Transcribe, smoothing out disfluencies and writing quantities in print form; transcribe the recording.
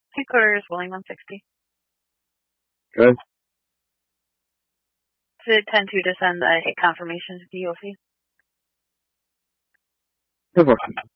Headquarters, Willing 160. Good. To 10-2 to send a hit confirmation to DOC. Good work.